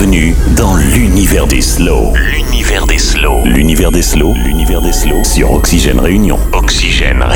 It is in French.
Bienvenue dans l'univers des slows. L'univers des slows. L'univers des slows. L'univers des slows sur Oxygène Réunion. Oxygène